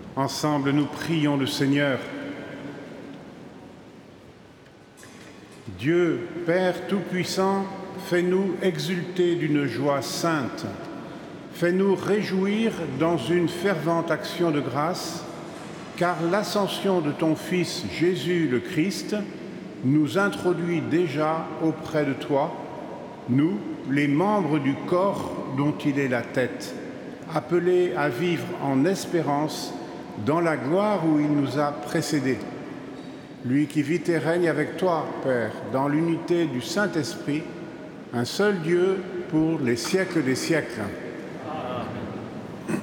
Ensemble, nous prions le Seigneur. Dieu, Père Tout-Puissant, fais-nous exulter d'une joie sainte. Fais-nous réjouir dans une fervente action de grâce, car l'ascension de ton Fils Jésus le Christ nous introduit déjà auprès de toi, nous, les membres du corps dont il est la tête, appelés à vivre en espérance dans la gloire où il nous a précédés. Lui qui vit et règne avec toi, Père, dans l'unité du Saint-Esprit, un seul Dieu pour les siècles des siècles.